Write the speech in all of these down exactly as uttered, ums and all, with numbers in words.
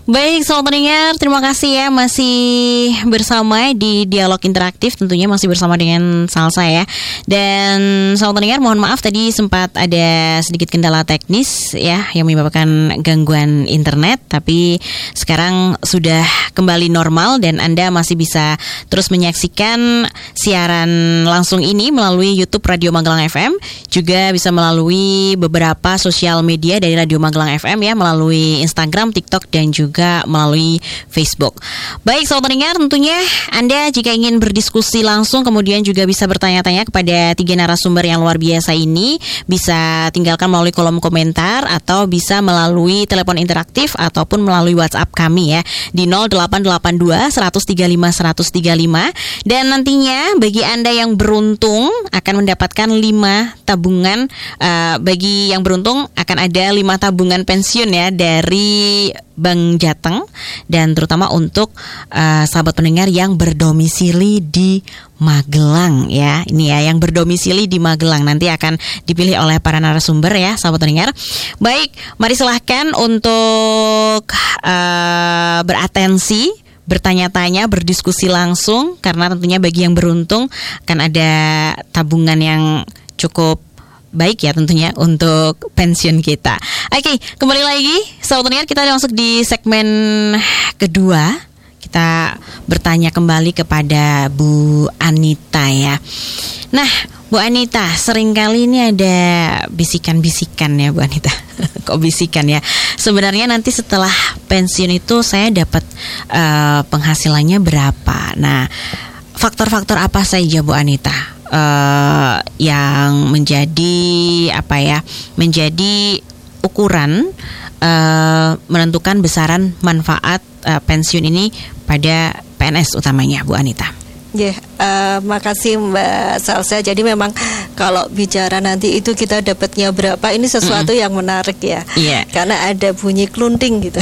Baik, selamat pendengar, terima kasih ya masih bersama di Dialog Interaktif, tentunya masih bersama dengan Salsa ya. Dan selamat pendengar, mohon maaf tadi sempat ada sedikit kendala teknis ya yang menyebabkan gangguan internet, tapi sekarang sudah kembali normal dan Anda masih bisa terus menyaksikan siaran langsung ini melalui YouTube Radio Magelang F M, juga bisa melalui beberapa sosial media dari Radio Magelang F M ya, melalui Instagram, TikTok dan juga juga melalui Facebook. Baik, sobat pendengar, tentunya Anda jika ingin berdiskusi langsung kemudian juga bisa bertanya-tanya kepada tiga narasumber yang luar biasa ini, bisa tinggalkan melalui kolom komentar atau bisa melalui telepon interaktif ataupun melalui WhatsApp kami ya di nol delapan delapan dua, satu tiga lima, satu tiga lima. Dan nantinya bagi Anda yang beruntung akan mendapatkan lima tabungan, uh, bagi yang beruntung akan ada lima tabungan pensiun ya dari Bank Jateng, dan terutama untuk uh, sahabat pendengar yang berdomisili di Magelang ya. Ini ya yang berdomisili di Magelang nanti akan dipilih oleh para narasumber ya, sahabat pendengar. Baik, mari silahkan untuk uh, beratensi, bertanya-tanya, berdiskusi langsung, karena tentunya bagi yang beruntung akan ada tabungan yang cukup baik ya tentunya untuk pensiun kita. Oke, kembali lagi sahabat pendengar, kita masuk di segmen kedua. Kita bertanya kembali kepada Bu Anita ya. Nah, Bu Anita, seringkali ini ada bisikan-bisikan ya Bu Anita. Kok bisikan ya? Sebenarnya nanti setelah pensiun itu saya dapat uh, penghasilannya berapa? Nah, faktor-faktor apa saja Bu Anita Uh, yang menjadi apa ya menjadi ukuran uh, menentukan besaran manfaat uh, pensiun ini pada P N S utamanya Bu Anita? Ya, yeah, uh, makasih Mbak Salsa. Jadi memang kalau bicara nanti itu kita dapatnya berapa, ini sesuatu mm-hmm. yang menarik ya. Yeah. Karena ada bunyi klunting gitu.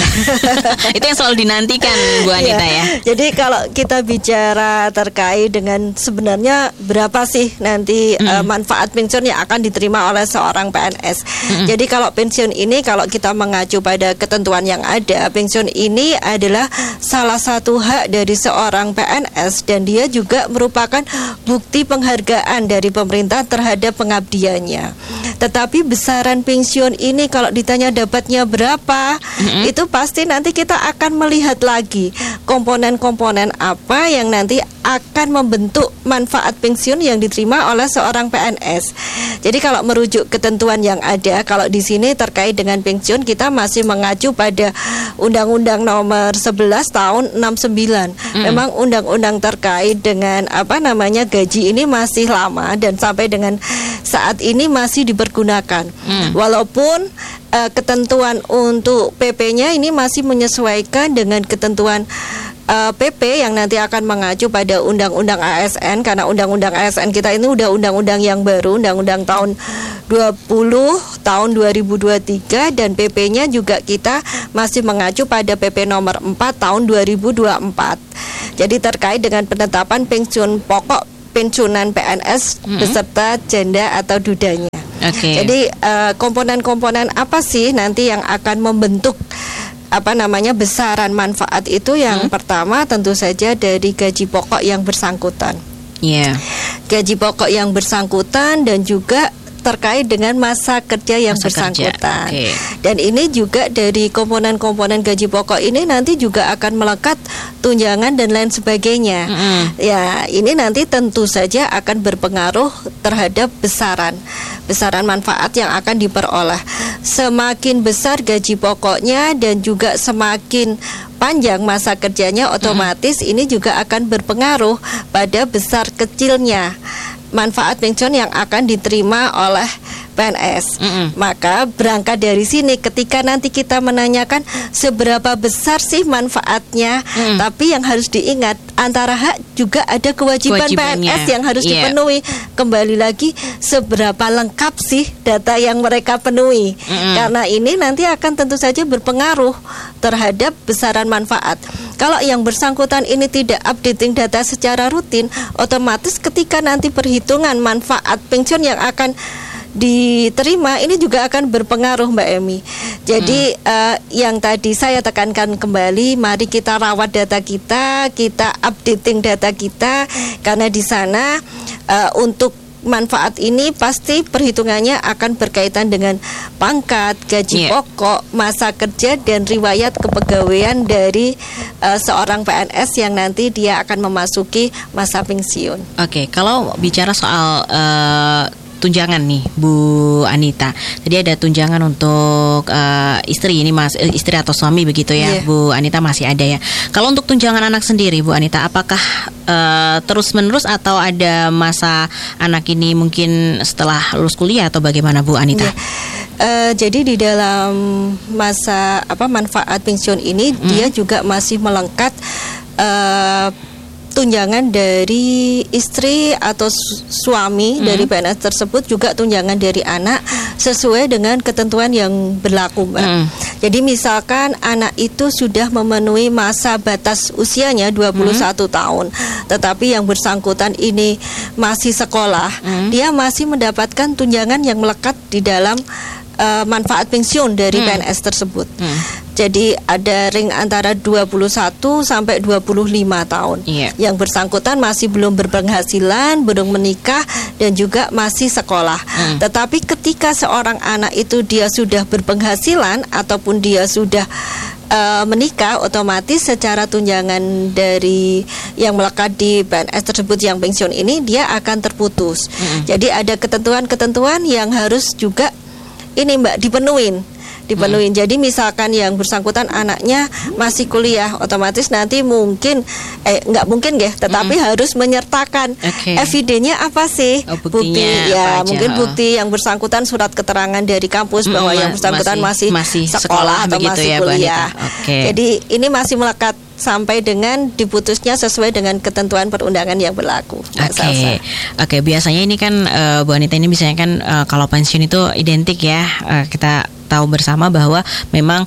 Itu yang selalu dinantikan Bu Anita yeah. ya. Jadi kalau kita bicara terkait dengan sebenarnya berapa sih nanti mm-hmm. uh, manfaat pensiun yang akan diterima oleh seorang P N S. Mm-hmm. Jadi kalau pensiun ini, kalau kita mengacu pada ketentuan yang ada, pensiun ini adalah salah satu hak dari seorang P N S dan dia juga juga merupakan bukti penghargaan dari pemerintah terhadap pengabdiannya. Tetapi besaran pensiun ini kalau ditanya dapatnya berapa, mm-hmm. itu pasti nanti kita akan melihat lagi komponen-komponen apa yang nanti akan membentuk manfaat pensiun yang diterima oleh seorang P N S. Jadi kalau merujuk ketentuan yang ada, kalau di sini terkait dengan pensiun kita masih mengacu pada Undang-Undang Nomor sebelas tahun enam puluh sembilan. Mm. Memang undang-undang terkait dengan apa namanya gaji ini masih lama dan sampai dengan saat ini masih dipergunakan. Mm. Walaupun uh, ketentuan untuk P P-nya ini masih menyesuaikan dengan ketentuan Uh, P P yang nanti akan mengacu pada Undang-Undang A S N, karena Undang-Undang A S N kita ini udah undang-undang yang baru, Undang-Undang tahun dua puluh tahun dua ribu dua puluh tiga, dan P P-nya juga kita masih mengacu pada P P nomor empat tahun dua ribu dua puluh empat. Jadi terkait dengan penetapan pensiun pokok pensiunan P N S mm-hmm. beserta janda atau dudanya. Okay. Jadi uh, komponen-komponen apa sih nanti yang akan membentuk apa namanya besaran manfaat itu? Yang hmm. pertama tentu saja dari gaji pokok yang bersangkutan. Yeah. Gaji pokok yang bersangkutan dan juga terkait dengan masa kerja yang masa bersangkutan. Kerja. Okay. Dan ini juga dari komponen-komponen gaji pokok ini nanti juga akan melekat tunjangan dan lain sebagainya. Mm-hmm. Ya, ini nanti tentu saja akan berpengaruh terhadap besaran besaran manfaat yang akan diperoleh. Semakin besar gaji pokoknya dan juga semakin panjang masa kerjanya, otomatis mm-hmm. ini juga akan berpengaruh pada besar kecilnya manfaat pensiun yang akan diterima oleh P N S. Mm-mm. Maka berangkat dari sini, ketika nanti kita menanyakan seberapa besar sih manfaatnya, mm. tapi yang harus diingat antara hak juga ada kewajiban P N S yang harus yeah. dipenuhi. Kembali lagi, seberapa lengkap sih data yang mereka penuhi? Mm-mm. Karena ini nanti akan tentu saja berpengaruh terhadap besaran manfaat. Kalau yang bersangkutan ini tidak updating data secara rutin, otomatis ketika nanti perhitungan manfaat pensiun yang akan diterima ini juga akan berpengaruh Mbak Emi. Jadi hmm. uh, yang tadi saya tekankan kembali, mari kita rawat data kita, kita updating data kita, karena di sana uh, untuk manfaat ini pasti perhitungannya akan berkaitan dengan pangkat, gaji yeah. pokok, masa kerja, dan riwayat kepegawaian dari uh, seorang P N S yang nanti dia akan memasuki masa pensiun. Oke, okay, kalau bicara soal uh, tunjangan nih Bu Anita, tadi ada tunjangan untuk uh, istri ini mas uh, istri atau suami begitu ya, yeah. Bu Anita masih ada ya. Kalau untuk tunjangan anak sendiri Bu Anita, apakah uh, terus menerus atau ada masa anak ini mungkin setelah lulus kuliah atau bagaimana Bu Anita? Yeah. Uh, jadi di dalam masa apa manfaat pensiun ini mm. dia juga masih melengkap uh, tunjangan dari istri atau su- suami hmm. dari P N S tersebut, juga tunjangan dari anak sesuai dengan ketentuan yang berlaku, Mbak. Hmm. Jadi misalkan anak itu sudah memenuhi masa batas usianya dua puluh satu hmm. tahun, tetapi yang bersangkutan ini masih sekolah, hmm. dia masih mendapatkan tunjangan yang melekat di dalam uh, manfaat pensiun dari hmm. P N S tersebut. Hmm. Jadi ada ring antara dua puluh satu sampai dua puluh lima tahun. Yeah. Yang bersangkutan masih belum berpenghasilan, belum menikah, dan juga masih sekolah. Mm. Tetapi ketika seorang anak itu dia sudah berpenghasilan ataupun dia sudah uh, menikah, otomatis secara tunjangan dari yang melekat di P N S tersebut yang pensiun ini dia akan terputus. Mm. Jadi ada ketentuan-ketentuan yang harus juga ini Mbak dipenuhin. dipenuhi. Hmm. Jadi misalkan yang bersangkutan anaknya masih kuliah, otomatis nanti mungkin eh nggak mungkin ya, tetapi hmm. harus menyertakan okay. evidennya apa sih? Oh, buktinya bukti ya, apa mungkin aja. Bukti yang bersangkutan, surat keterangan dari kampus hmm, bahwa yang bersangkutan masih, masih, masih sekolah, sekolah atau masih ya, kuliah. Okay. Jadi ini masih melekat sampai dengan diputusnya sesuai dengan ketentuan perundangan yang berlaku. Oke, okay. oke. Okay, biasanya ini kan uh, Bu Anita, ini biasanya kan uh, kalau pensiun itu identik ya, uh, kita tahu bersama bahwa memang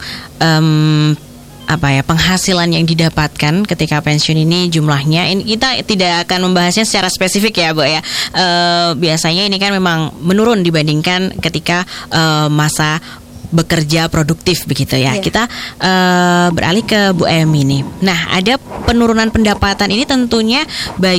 um, apa ya, penghasilan yang didapatkan ketika pensiun ini jumlahnya, ini kita tidak akan membahasnya secara spesifik ya Bu ya. Uh, biasanya ini kan memang menurun dibandingkan ketika uh, masa bekerja produktif begitu ya. Yeah. Kita uh, beralih ke Bu Emi nih. Nah, ada penurunan pendapatan ini tentunya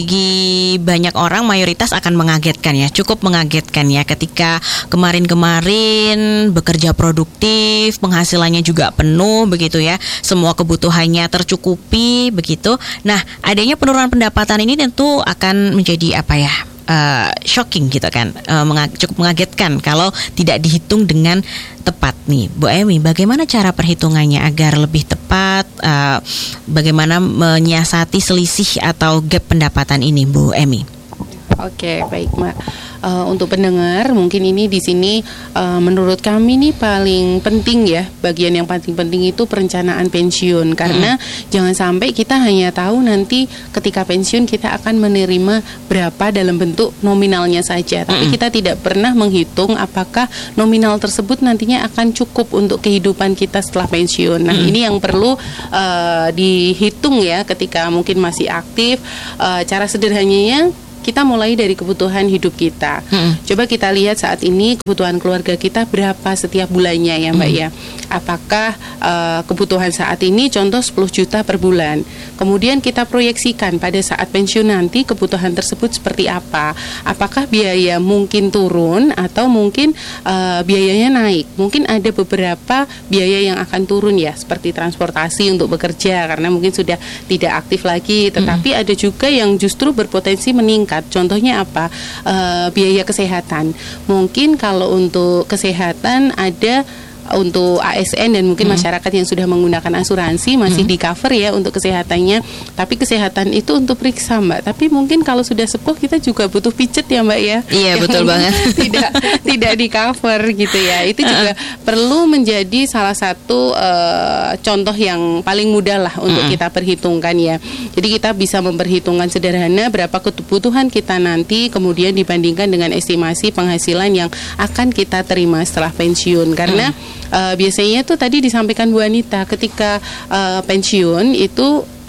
bagi banyak orang mayoritas akan mengagetkan ya, cukup mengagetkan ya, ketika kemarin-kemarin bekerja produktif, penghasilannya juga penuh begitu ya, semua kebutuhannya tercukupi begitu. Nah, adanya penurunan pendapatan ini tentu akan menjadi apa ya? Uh, shocking gitu kan, uh, menga- cukup mengagetkan kalau tidak dihitung dengan tepat nih. Bu Emi, bagaimana cara perhitungannya agar lebih tepat? Uh, bagaimana menyiasati selisih atau gap pendapatan ini, Bu Emi? Oke, baik Mbak. Uh, untuk pendengar, mungkin ini di sini uh, menurut kami nih paling penting ya, bagian yang paling penting itu perencanaan pensiun, karena hmm. jangan sampai kita hanya tahu nanti ketika pensiun kita akan menerima berapa dalam bentuk nominalnya saja, tapi hmm. kita tidak pernah menghitung apakah nominal tersebut nantinya akan cukup untuk kehidupan kita setelah pensiun. Nah, hmm. ini yang perlu uh, dihitung ya ketika mungkin masih aktif. Uh, cara sederhananya, kita mulai dari kebutuhan hidup kita. Hmm. Coba kita lihat saat ini kebutuhan keluarga kita berapa setiap bulannya ya Mbak hmm. ya. Apakah uh, kebutuhan saat ini contoh sepuluh juta per bulan. Kemudian kita proyeksikan pada saat pensiun nanti kebutuhan tersebut seperti apa. Apakah biaya mungkin turun atau mungkin uh, biayanya naik. Mungkin ada beberapa biaya yang akan turun ya, seperti transportasi untuk bekerja karena mungkin sudah tidak aktif lagi. Tetapi hmm. ada juga yang justru berpotensi meningkat. Contohnya apa? E, biaya kesehatan. Mungkin kalau untuk kesehatan ada untuk A S N dan mungkin hmm. masyarakat yang sudah menggunakan asuransi masih hmm. di cover ya untuk kesehatannya. Tapi kesehatan itu untuk periksa Mbak. Tapi mungkin kalau sudah sepuh kita juga butuh pijet ya Mbak ya. Iya betul banget. Tidak tidak di cover gitu ya. Itu juga perlu menjadi salah satu uh, contoh yang paling mudah lah untuk hmm. kita perhitungkan ya. Jadi kita bisa memperhitungkan sederhana berapa kebutuhan kita nanti, kemudian dibandingkan dengan estimasi penghasilan yang akan kita terima setelah pensiun. Karena hmm. Uh, biasanya tuh tadi disampaikan Bu Anita, ketika uh, pensiun itu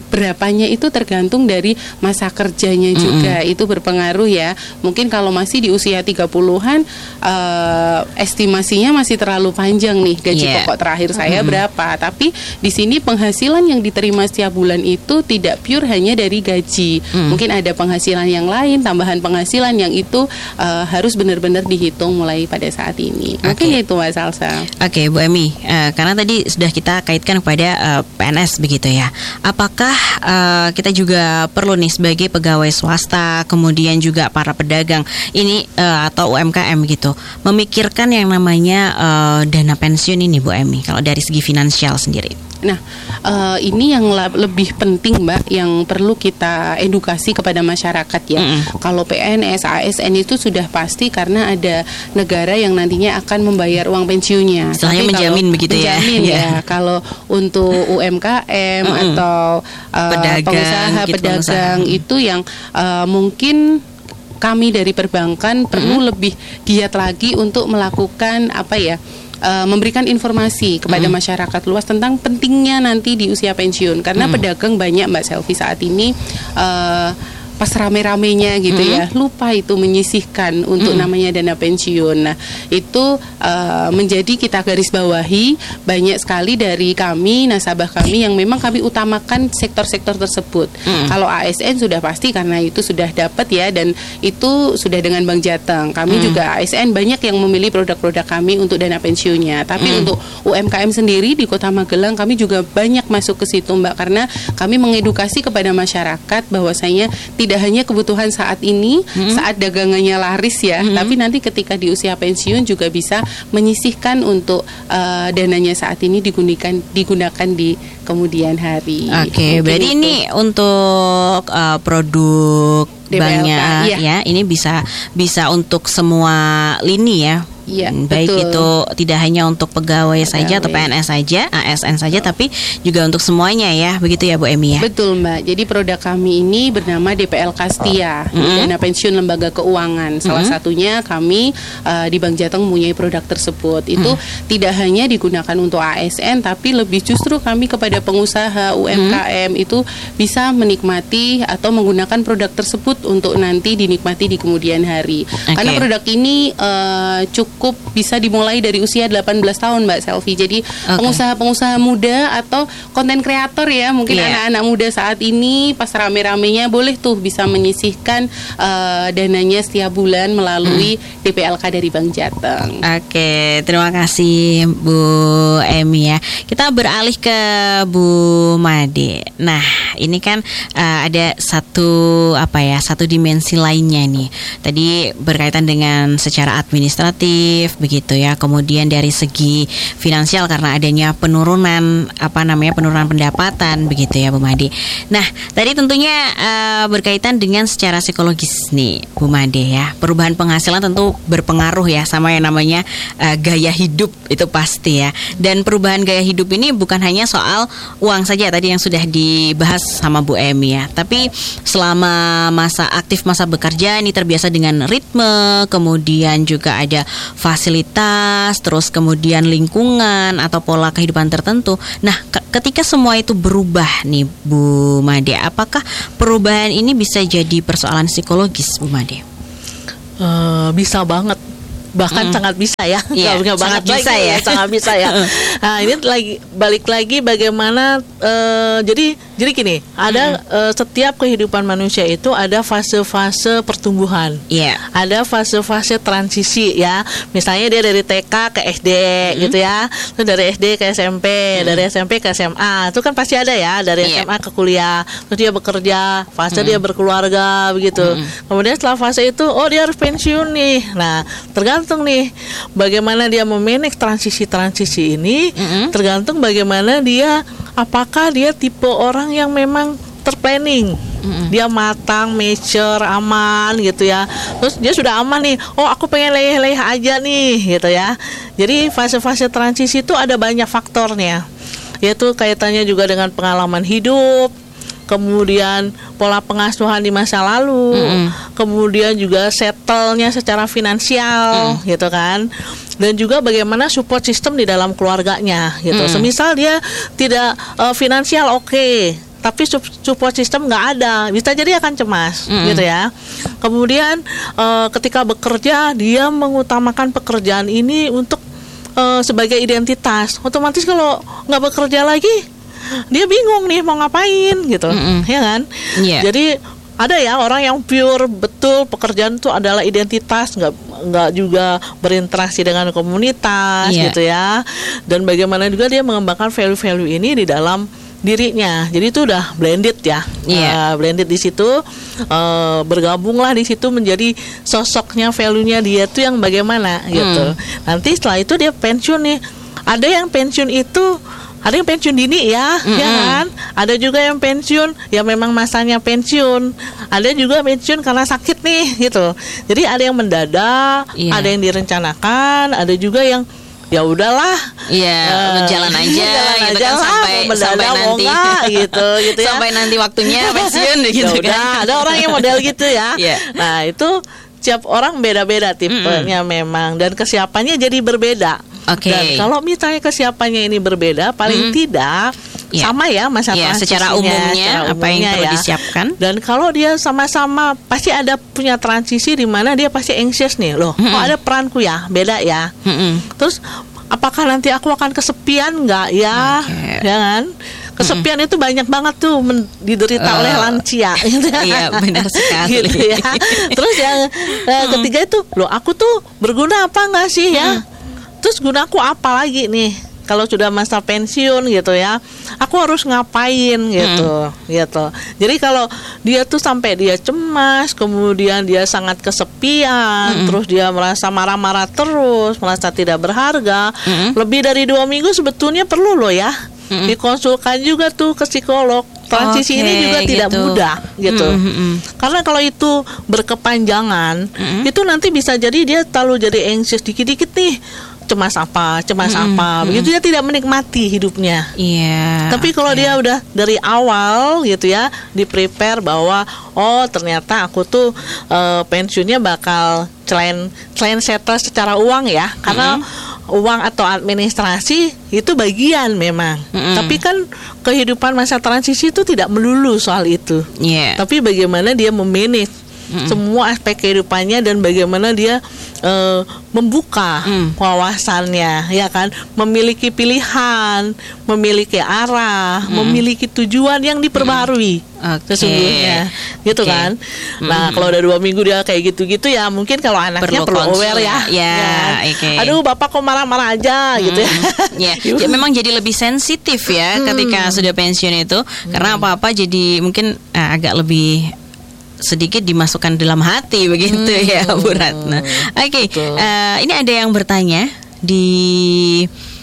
berapanya itu tergantung dari masa kerjanya juga. Mm-hmm. Itu berpengaruh ya. Mungkin kalau masih di usia tiga puluhan uh, estimasinya masih terlalu panjang nih, gaji yeah. pokok terakhir saya mm-hmm. berapa. Tapi di sini penghasilan yang diterima setiap bulan itu tidak pure hanya dari gaji. Mm. Mungkin ada penghasilan yang lain, tambahan penghasilan yang itu uh, harus benar-benar dihitung mulai pada saat ini. Mungkin okay. itu Mbak Salsa. Oke, okay, Bu Emi, uh, karena tadi sudah kita kaitkan kepada uh, P N S begitu ya. Apakah uh, kita juga perlu nih sebagai pegawai swasta, kemudian juga para pedagang ini uh, atau U M K M gitu, memikirkan yang namanya uh, dana pensiun ini, Bu Emi, kalau dari segi finansial sendiri? Nah, uh, ini yang la- lebih penting Mbak, yang perlu kita edukasi kepada masyarakat ya. Mm-hmm. Kalau P N S, A S N itu sudah pasti karena ada negara yang nantinya akan membayar uang pensiunnya. Istilahnya menjamin begitu ya. Menjamin ya. ya. Kalau untuk U M K M mm-hmm. atau uh, pedagang, pengusaha gitu, pedagang pengusaha. Itu yang uh, mungkin kami dari perbankan mm-hmm. perlu lebih giat lagi untuk melakukan apa ya? Uh, memberikan informasi kepada mm. masyarakat luas tentang pentingnya nanti di usia pensiun, karena mm. pedagang banyak Mbak Selvi saat ini uh, pas rame-ramenya gitu mm. ya, lupa itu menyisihkan untuk mm. namanya dana pensiun. Nah, itu uh, menjadi kita garis bawahi, banyak sekali dari kami, nasabah kami yang memang kami utamakan sektor-sektor tersebut. Mm. Kalau A S N sudah pasti karena itu sudah dapat ya, dan itu sudah dengan Bank Jateng. Kami mm. juga A S N banyak yang memilih produk-produk kami untuk dana pensiunnya. Tapi mm. untuk U M K M sendiri di Kota Magelang kami juga banyak masuk ke situ Mbak, karena kami mengedukasi kepada masyarakat bahwasanya tidak hanya kebutuhan saat ini, hmm. saat dagangannya laris ya, hmm. tapi nanti ketika di usia pensiun juga bisa menyisihkan untuk uh, dananya saat ini digunakan digunakan di kemudian hari. Oke, okay, berarti itu. Ini untuk uh, produk banknya ya. ya, ini bisa bisa untuk semua lini ya. Iya, baik betul. Itu tidak hanya untuk pegawai, pegawai saja atau P N S saja, A S N saja, tapi juga untuk semuanya ya, begitu ya Bu Emi ya. Betul Mbak. Jadi produk kami ini bernama D P L Kastia, mm-hmm. Dana Pensiun Lembaga Keuangan. Salah mm-hmm. satunya kami uh, di Bank Jateng mempunyai produk tersebut. Itu mm. tidak hanya digunakan untuk A S N, tapi lebih justru kami kepada pengusaha U M K M mm. itu bisa menikmati atau menggunakan produk tersebut untuk nanti dinikmati di kemudian hari. Okay. Karena produk ini uh, cukup cukup bisa dimulai dari usia delapan belas tahun Mbak Selvi. Jadi okay. pengusaha-pengusaha muda atau konten kreator ya, mungkin yeah. anak-anak muda saat ini pas rame-ramenya boleh tuh bisa menyisihkan uh, dananya setiap bulan melalui hmm. D P L K dari Bank Jateng. Oke, okay, terima kasih Bu Emi ya. Kita beralih ke Bu Made. Nah, ini kan uh, ada satu apa ya, satu dimensi lainnya nih. Tadi berkaitan dengan secara administratif begitu ya, kemudian dari segi finansial karena adanya penurunan apa namanya penurunan pendapatan begitu ya Bu Made. Nah, tadi tentunya uh, berkaitan dengan secara psikologis nih Bu Made ya. Perubahan penghasilan tentu berpengaruh ya sama yang namanya uh, gaya hidup, itu pasti ya. Dan perubahan gaya hidup ini bukan hanya soal uang saja tadi yang sudah dibahas sama Bu Emi ya, tapi selama masa aktif masa bekerja ini terbiasa dengan ritme, kemudian juga ada fasilitas, terus kemudian lingkungan atau pola kehidupan tertentu. Nah, ke- ketika semua itu berubah nih Bu Made, apakah perubahan ini bisa jadi persoalan psikologis Bu Made? Uh, bisa banget. Bahkan mm. sangat bisa ya, yeah, nggak sangat banget bisa lagi, ya, sangat bisa ya. Nah, ini lagi balik lagi bagaimana uh, jadi jadi gini, ada mm. uh, setiap kehidupan manusia itu ada fase-fase pertumbuhan, yeah. ada fase-fase transisi ya. Misalnya dia dari T K ke S D mm. gitu ya, terus dari S D ke S M P, mm. dari S M P ke S M A, itu kan pasti ada ya, dari yeah. S M A ke kuliah, terus dia bekerja, fase mm. dia berkeluarga begitu. Mm. Kemudian setelah fase itu, oh dia harus pensiun nih. Nah, tergantung Tergantung nih bagaimana dia memanage transisi-transisi ini, mm-hmm. tergantung bagaimana dia, apakah dia tipe orang yang memang terplanning, mm-hmm. dia matang, mature, aman gitu ya. Terus dia sudah aman nih, oh aku pengen leleh-leleh aja nih gitu ya. Jadi fase-fase transisi itu ada banyak faktornya, yaitu kaitannya juga dengan pengalaman hidup, kemudian pola pengasuhan di masa lalu, mm-hmm. kemudian juga settle-nya secara finansial, mm. gitu kan, dan juga bagaimana support system di dalam keluarganya, gitu. Mm. Semisal dia tidak uh, finansial oke, okay, tapi support system nggak ada, bisa jadi akan cemas, mm-hmm. gitu ya. Kemudian uh, ketika bekerja dia mengutamakan pekerjaan ini untuk uh, sebagai identitas. Otomatis kalau nggak bekerja lagi, dia bingung nih mau ngapain gitu, mm-hmm. ya kan? Yeah. Jadi ada ya orang yang pure betul pekerjaan itu adalah identitas, nggak nggak juga berinteraksi dengan komunitas, yeah. gitu ya. Dan bagaimana juga dia mengembangkan value-value ini di dalam dirinya. Jadi itu udah blended ya, yeah. uh, blended di situ, uh, bergabunglah di situ menjadi sosoknya, value-nya dia tuh yang bagaimana gitu. Mm. Nanti setelah itu dia pensiun nih. Ada yang pensiun itu, ada yang pensiun dini ya, mm-hmm. ya kan? Ada juga yang pensiun, ya memang masanya pensiun. Ada juga pensiun karena sakit nih, gitu. Jadi ada yang mendadak, yeah. ada yang direncanakan, ada juga yang ya udahlah, iya, uh, jalan aja, jalan gitu aja kan, lah, sampai sampai nanti, enggak, gitu, gitu ya. Sampai nanti waktunya pensiun, gitu ya kan. Ada orang yang model gitu ya. Yeah. Nah itu setiap orang beda-beda tipenya, mm-hmm. memang, dan kesiapannya jadi berbeda. Okay. Dan kalau misalnya kesiapannya ini berbeda, paling mm-hmm. tidak yeah. sama ya masa yeah, transisinya, secara umumnya, secara apa yang perlu ya. disiapkan. Dan kalau dia sama-sama pasti ada punya transisi di mana dia pasti anxious nih, loh. Mm-hmm. Kok ada peranku ya, beda ya. Mm-hmm. Terus apakah nanti aku akan kesepian nggak ya, okay. ya kan? Kesepian mm-hmm. itu banyak banget tuh men- diderita uh, oleh lansia, gitu ya. Iya, benar sekali. Gitu ya. Terus yang eh, ketiga itu, loh aku tuh berguna apa nggak sih ya? Mm. Terus gunaku apa lagi nih kalau sudah masa pensiun gitu ya? Aku harus ngapain gitu, hmm. gitu. Jadi kalau dia tuh sampai dia cemas, kemudian dia sangat kesepian, hmm. terus dia merasa marah-marah terus, merasa tidak berharga, hmm. lebih dari dua minggu sebetulnya perlu loh ya, hmm. dikonsulkan juga tuh ke psikolog. Transisi okay, ini juga gitu. Tidak mudah gitu. Mm-hmm. Karena kalau itu berkepanjangan, mm-hmm. itu nanti bisa jadi dia terlalu jadi anxious dikit-dikit nih. Cemas apa, cemas mm-hmm. apa, begitu dia tidak menikmati hidupnya. Iya. Yeah, Tapi kalau okay. dia udah dari awal gitu ya, di prepare bahwa oh ternyata aku tuh uh, pensiunnya bakal selain selain settle secara uang ya, karena mm-hmm. uang atau administrasi itu bagian memang. Mm-hmm. Tapi kan kehidupan masa transisi itu tidak melulu soal itu. Yeah. Tapi bagaimana dia memanage Mm-mm. semua aspek kehidupannya dan bagaimana dia uh, membuka mm. wawasannya, ya kan, memiliki pilihan, memiliki arah, mm. memiliki tujuan yang diperbarui mm. okay. sesungguhnya, gitu okay. kan. Nah mm. kalau udah dua minggu dia kayak gitu-gitu ya, mungkin kalau anaknya perlu, perlu aware ya, ya, ya. Okay. Aduh bapak kok marah-marah aja, mm. gitu ya. Ya, ya memang jadi lebih sensitif ya mm. ketika sudah pensiun itu, mm. karena apa-apa jadi mungkin uh, agak lebih sedikit dimasukkan dalam hati begitu hmm. ya Bu Ratna. Oke, okay, uh, ini ada yang bertanya di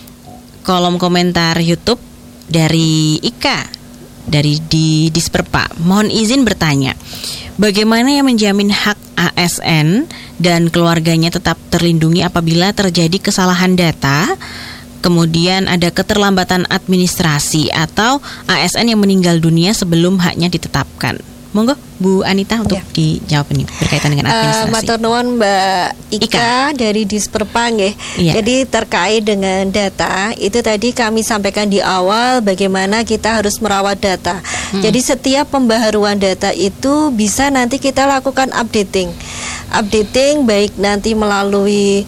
kolom komentar YouTube dari Ika dari di Disperpa. Mohon izin bertanya, bagaimana yang menjamin hak A S N dan keluarganya tetap terlindungi apabila terjadi kesalahan data? Kemudian ada keterlambatan administrasi atau A S N yang meninggal dunia sebelum haknya ditetapkan. Monggo Bu Anita untuk ya. dijawab ini berkaitan dengan administrasi. Uh, Matur nuwun Mbak Ika, Ika. dari Disperpa nggih. Ya. Jadi terkait dengan data itu tadi kami sampaikan di awal bagaimana kita harus merawat data. Hmm. Jadi setiap pembaharuan data itu bisa nanti kita lakukan updating. Updating baik nanti melalui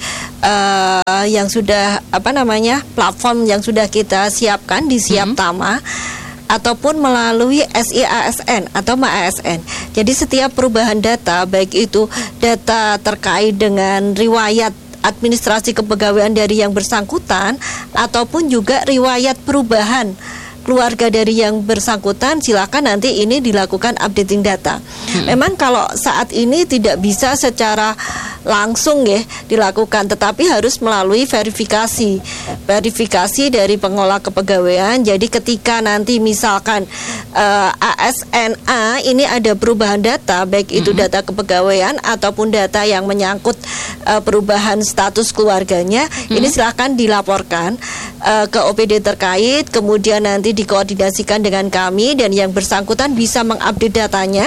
uh, yang sudah apa namanya platform yang sudah kita siapkan di Siaptama. Hmm. ataupun melalui S I A S N atau M A S N. Jadi setiap perubahan data, baik itu data terkait dengan riwayat administrasi kepegawaian dari yang bersangkutan ataupun juga riwayat perubahan keluarga dari yang bersangkutan, silakan nanti ini dilakukan updating data. Hmm. Memang kalau saat ini tidak bisa secara langsung ya dilakukan, tetapi harus melalui verifikasi verifikasi dari pengelola kepegawaian. Jadi ketika nanti misalkan uh, A S N A ini ada perubahan data, baik itu hmm. data kepegawaian ataupun data yang menyangkut uh, perubahan status keluarganya, hmm. ini silakan dilaporkan uh, ke O P D terkait, kemudian nanti dikoordinasikan dengan kami dan yang bersangkutan bisa mengupdate datanya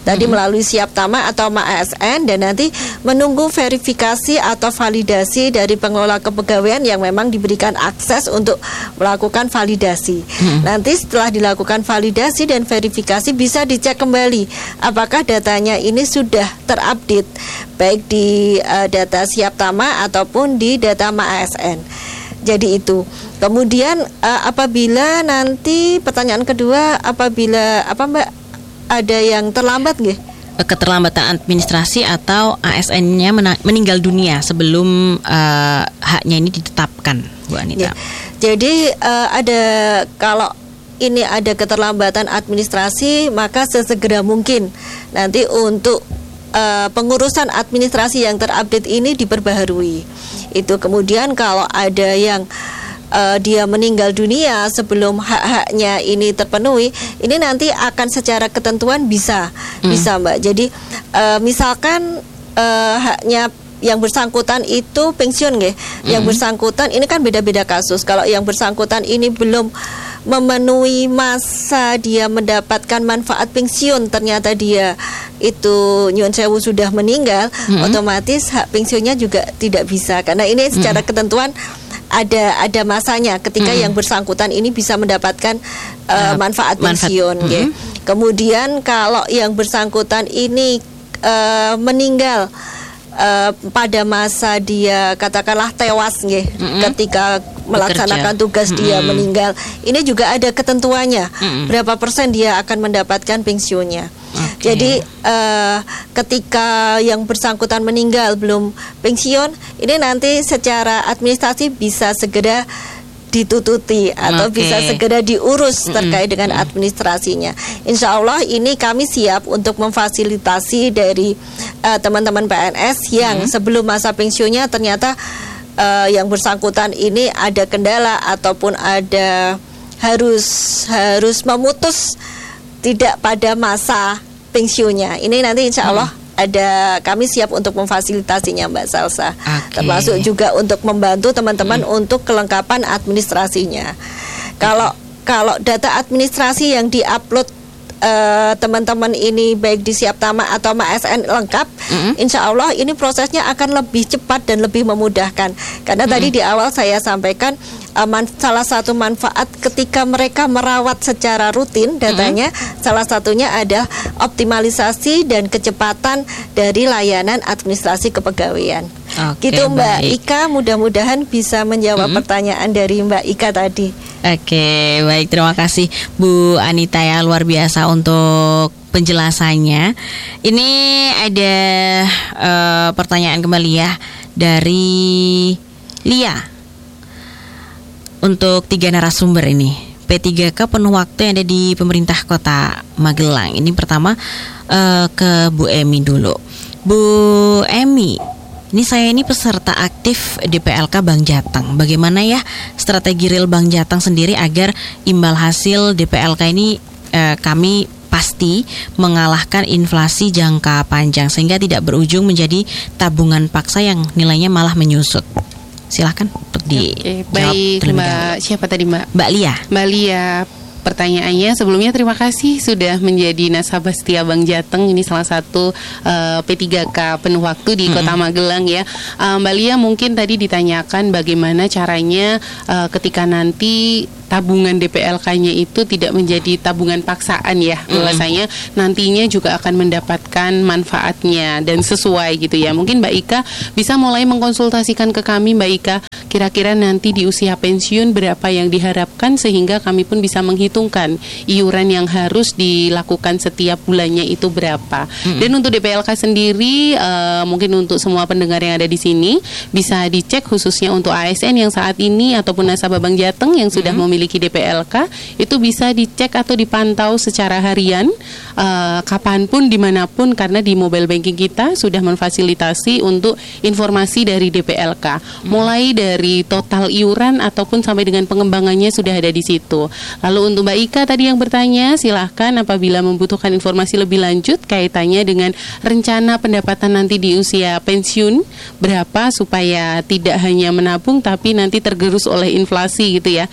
tadi mm-hmm. melalui Siap Tama atau M A S N, dan nanti menunggu verifikasi atau validasi dari pengelola kepegawaian yang memang diberikan akses untuk melakukan validasi. Mm-hmm. Nanti setelah dilakukan validasi dan verifikasi bisa dicek kembali apakah datanya ini sudah terupdate baik di uh, data Siap Tama ataupun di data M A S N. Jadi itu. Kemudian uh, apabila nanti pertanyaan kedua, apabila apa Mbak ada yang terlambat nggih? Keterlambatan administrasi atau A S N-nya meninggal dunia sebelum uh, haknya ini ditetapkan, Bu Anita. Ya. Jadi uh, ada kalau ini ada keterlambatan administrasi, maka sesegera mungkin nanti untuk uh, pengurusan administrasi yang terupdate ini diperbaharui. Itu kemudian kalau ada yang Uh, dia meninggal dunia sebelum hak-haknya ini terpenuhi, ini nanti akan secara ketentuan bisa hmm. bisa Mbak. Jadi uh, misalkan uh, haknya yang bersangkutan itu pensiun nggih. Hmm. Yang bersangkutan ini kan beda-beda kasus. Kalau yang bersangkutan ini belum memenuhi masa dia mendapatkan manfaat pensiun, ternyata dia itu nyuwun sewu sudah meninggal, hmm. otomatis hak pensiunnya juga tidak bisa, karena ini secara hmm. ketentuan ada ada masanya ketika mm. yang bersangkutan ini bisa mendapatkan uh, manfaat pensiun. Manfaat. Okay. Mm. Kemudian kalau yang bersangkutan ini uh, meninggal uh, pada masa dia katakanlah tewas, okay, mm-hmm. ketika melaksanakan Bekerja. tugas mm-hmm. dia meninggal, ini juga ada ketentuannya mm-hmm. berapa persen dia akan mendapatkan pensiunnya. Okay. Jadi uh, ketika yang bersangkutan meninggal belum pensiun, ini nanti secara administrasi bisa segera ditututi atau okay. bisa segera diurus terkait dengan administrasinya. Insya Allah ini kami siap untuk memfasilitasi dari uh, teman-teman P N S yang mm-hmm. sebelum masa pensiunnya ternyata uh, yang bersangkutan ini ada kendala ataupun ada harus harus memutus tidak pada masa pensiunnya. Ini nanti insya Allah hmm. ada kami siap untuk memfasilitasinya Mbak Salsa. Okay. Termasuk juga untuk membantu teman-teman hmm. untuk kelengkapan administrasinya. Kalau okay. kalau data administrasi yang diupload uh, teman-teman ini baik di Siap Tama atau M A S N lengkap, hmm. insya Allah ini prosesnya akan lebih cepat dan lebih memudahkan. Karena hmm. tadi di awal saya sampaikan uh, man, salah satu manfaat ketika mereka merawat secara rutin datanya, mm-hmm. salah satunya adalah optimalisasi dan kecepatan dari layanan administrasi kepegawaian. Okay, gitu Mbak baik. Ika, mudah-mudahan bisa menjawab mm-hmm. pertanyaan dari Mbak Ika tadi. Oke, okay, baik, terima kasih Bu Anita ya, luar biasa untuk penjelasannya. Ini ada uh, pertanyaan kembali ya dari Lia. Untuk tiga narasumber ini, P tiga K penuh waktu yang ada di pemerintah Kota Magelang. Ini pertama uh, ke Bu Emi dulu. Bu Emi, ini saya ini peserta aktif D P L K Bank Jateng. Bagaimana ya strategi real Bank Jateng sendiri agar imbal hasil D P L K ini uh, kami pasti mengalahkan inflasi jangka panjang sehingga tidak berujung menjadi tabungan paksa yang nilainya malah menyusut. Silahkan untuk dijawab. Baik Mbak, siapa tadi Mbak? Mbak Lia. Mbak Lia, pertanyaannya sebelumnya terima kasih sudah menjadi nasabah setia Bank Jateng. Ini salah satu uh, P tiga K penuh waktu di mm-hmm. Kota Magelang ya. uh, Mbak Lia mungkin tadi ditanyakan bagaimana caranya uh, ketika nanti tabungan D P L K-nya itu tidak menjadi tabungan paksaan ya, bahwasanya mm. nantinya juga akan mendapatkan manfaatnya dan sesuai gitu ya. Mungkin Mbak Ika bisa mulai mengkonsultasikan ke kami Mbak Ika, kira-kira nanti di usia pensiun berapa yang diharapkan sehingga kami pun bisa menghitungkan iuran yang harus dilakukan setiap bulannya itu berapa. Mm. Dan untuk D P L K sendiri uh, mungkin untuk semua pendengar yang ada di sini bisa dicek khususnya untuk A S N yang saat ini ataupun nasabah Bank Jateng yang sudah mm. memiliki D P L K itu bisa dicek atau dipantau secara harian uh, kapanpun dimanapun, karena di mobile banking kita sudah memfasilitasi untuk informasi dari D P L K hmm. mulai dari total iuran ataupun sampai dengan pengembangannya sudah ada di situ. Lalu untuk Mbak Ika tadi yang bertanya, silahkan apabila membutuhkan informasi lebih lanjut kaitannya dengan rencana pendapatan nanti di usia pensiun berapa supaya tidak hanya menabung tapi nanti tergerus oleh inflasi gitu ya. Hmm. Nanti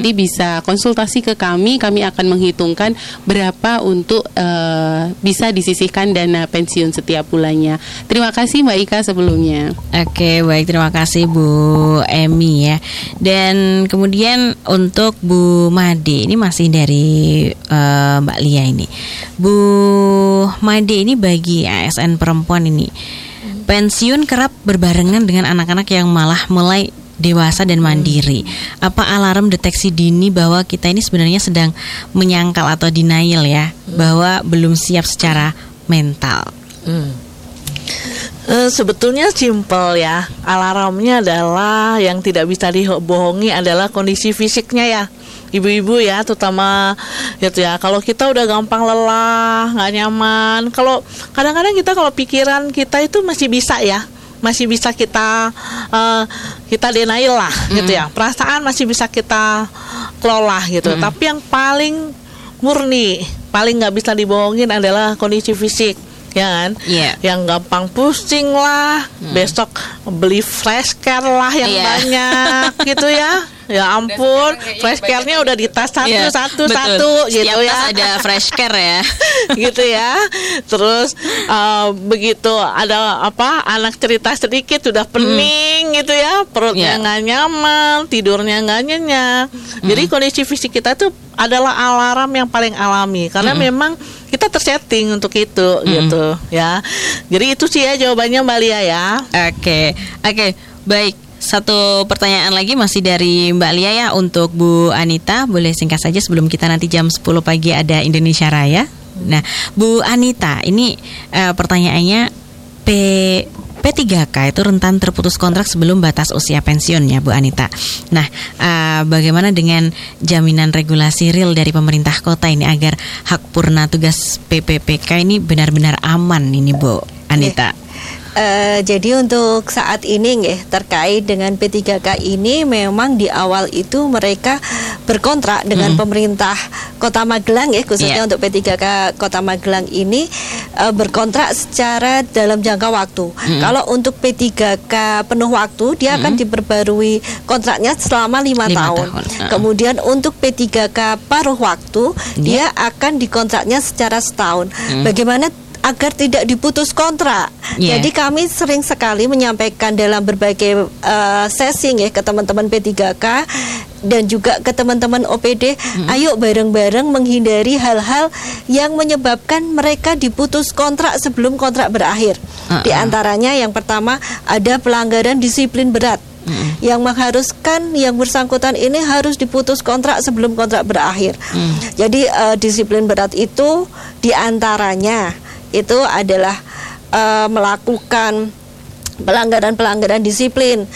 nanti bisa konsultasi ke kami, kami akan menghitungkan berapa untuk uh, bisa disisihkan dana pensiun setiap bulannya. Terima kasih Mbak Ika sebelumnya. Oke, baik, terima kasih Bu Emi ya. Dan kemudian untuk Bu Made, ini masih dari uh, Mbak Lia ini. Bu Made, ini bagi A S N perempuan ini, pensiun kerap berbarengan dengan anak-anak yang malah mulai dewasa dan mandiri. Apa alarm deteksi dini bahwa kita ini sebenarnya sedang menyangkal atau denial ya, bahwa belum siap secara mental? Hmm. Uh, sebetulnya simpel ya. Alarmnya adalah yang tidak bisa dibohongi adalah kondisi fisiknya ya. Ibu-ibu ya, terutama gitu ya. Kalau kita udah gampang lelah, nggak nyaman. Kalau kadang-kadang kita kalau pikiran kita itu masih bisa ya, masih bisa kita uh, kita denial lah mm. gitu ya. Perasaan masih bisa kita kelola gitu. Mm. Tapi yang paling murni, paling nggak bisa dibohongin adalah kondisi fisik. Ya kan, yeah. Yang gampang pusing lah, hmm. besok beli fresh care lah yang yeah. banyak gitu ya. Ya ampun, fresh care-nya udah di tas satu yeah, satu betul. satu gitu. Setiap ya. Tas ada fresh care ya, gitu ya. Terus uh, begitu ada apa anak cerita sedikit sudah pening mm. gitu ya, perutnya nggak yeah. nyaman, tidurnya nggak nyenyak. Mm. Jadi kondisi fisik kita tuh adalah alarm yang paling alami karena mm. memang kita tersetting untuk itu mm. gitu ya. Jadi itu sih ya jawabannya Mbak Lia ya. Oke, okay. oke, okay. Baik. Satu pertanyaan lagi masih dari Mbak Lia ya untuk Bu Anita. Boleh singkat saja sebelum kita nanti jam sepuluh pagi ada Indonesia Raya. Nah, Bu Anita, ini uh, pertanyaannya P P tiga K itu rentan terputus kontrak sebelum batas usia pensiun ya Bu Anita. Nah, uh, bagaimana dengan jaminan regulasi real dari pemerintah kota ini agar hak purna tugas P P P K ini benar-benar aman ini Bu Anita? Okay. Uh, jadi untuk saat ini nggih terkait dengan P tiga K ini memang di awal itu mereka berkontrak dengan hmm. pemerintah Kota Magelang ya, khususnya yeah. untuk P tiga K Kota Magelang ini uh, berkontrak secara dalam jangka waktu. Hmm. Kalau untuk P tiga K penuh waktu dia hmm. akan diperbarui kontraknya selama lima tahun. tahun. Uh. Kemudian untuk P tiga K paruh waktu yeah. dia akan dikontraknya secara setahun. Hmm. Bagaimana agar tidak diputus kontrak. Yeah. Jadi kami sering sekali menyampaikan dalam berbagai uh, sesi ya ke teman-teman P tiga K dan juga ke teman-teman O P D, mm-hmm. ayo bareng-bareng menghindari hal-hal yang menyebabkan mereka diputus kontrak sebelum kontrak berakhir. Uh-uh. Di antaranya yang pertama ada pelanggaran disiplin berat. Mm. Yang mengharuskan yang bersangkutan ini harus diputus kontrak sebelum kontrak berakhir. Mm. Jadi uh, disiplin berat itu diantaranya itu adalah uh, melakukan pelanggaran-pelanggaran disiplin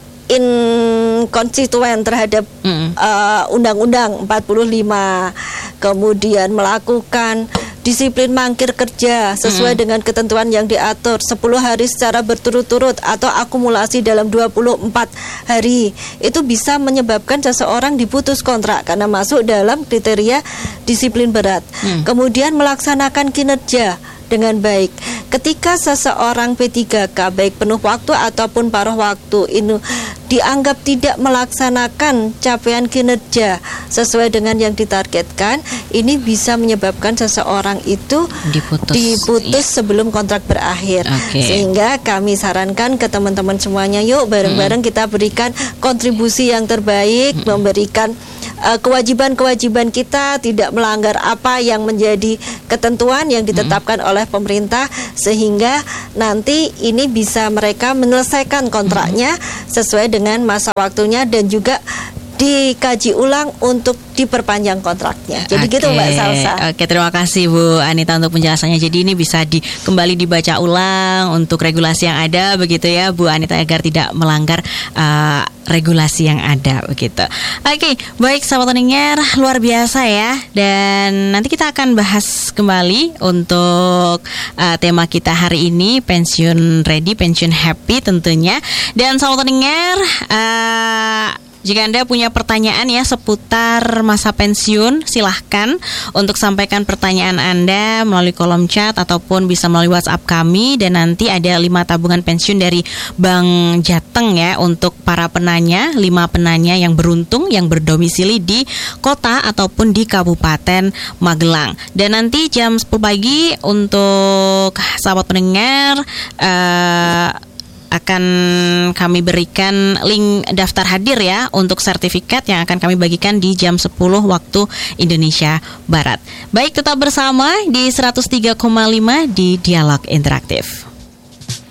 inkonstituen terhadap mm. uh, Undang-Undang empat puluh lima, kemudian melakukan disiplin mangkir kerja sesuai mm. dengan ketentuan yang diatur sepuluh hari secara berturut-turut atau akumulasi dalam dua puluh empat hari. Itu bisa menyebabkan seseorang diputus kontrak karena masuk dalam kriteria disiplin berat. Mm. Kemudian melaksanakan kinerja dengan baik. Ketika seseorang P tiga K baik penuh waktu ataupun paruh waktu ini dianggap tidak melaksanakan capaian kinerja sesuai dengan yang ditargetkan, ini bisa menyebabkan seseorang itu diputus, diputus iya. sebelum kontrak berakhir. Okay. Sehingga kami sarankan ke teman-teman semuanya, yuk bareng-bareng hmm. kita berikan kontribusi yang terbaik, hmm. memberikan uh, kewajiban-kewajiban kita, tidak melanggar apa yang menjadi ketentuan yang ditetapkan hmm. oleh pemerintah, sehingga nanti ini bisa mereka menyelesaikan kontraknya hmm. sesuai dengan masa waktunya dan juga dikaji ulang untuk diperpanjang kontraknya. Jadi okay. gitu Mbak Salsa. Oke, terima kasih Bu Anita untuk penjelasannya. Jadi ini bisa di, kembali dibaca ulang untuk regulasi yang ada begitu ya Bu Anita, agar tidak melanggar uh, regulasi yang ada begitu. Oke, baik sahabat pendengar, luar biasa ya. Dan nanti kita akan bahas kembali untuk uh, tema kita hari ini, pensiun ready, pensiun happy tentunya. Dan sahabat pendengar, uh, Jika Anda punya pertanyaan ya seputar masa pensiun, silahkan untuk sampaikan pertanyaan Anda melalui kolom chat ataupun bisa melalui WhatsApp kami. Dan nanti ada lima tabungan pensiun dari Bank Jateng ya untuk para penanya, lima penanya yang beruntung yang berdomisili di kota ataupun di Kabupaten Magelang. Dan nanti jam sepuluh pagi untuk sahabat pendengar uh, akan kami berikan link daftar hadir ya untuk sertifikat yang akan kami bagikan di jam sepuluh waktu Indonesia Barat. Baik, tetap bersama di seratus tiga koma lima di Dialog Interaktif.